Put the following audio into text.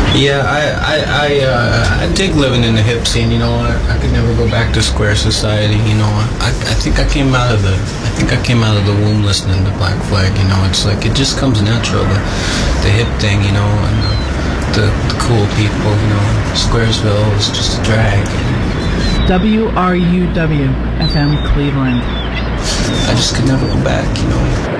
Yeah, I dig living in the hip scene. I could never go back to square society. I think I came out of the womb listening to Black Flag. It's like it just comes natural. The hip thing, and the cool people. Squaresville is just a drag. WRUW FM Cleveland. I just could never go back.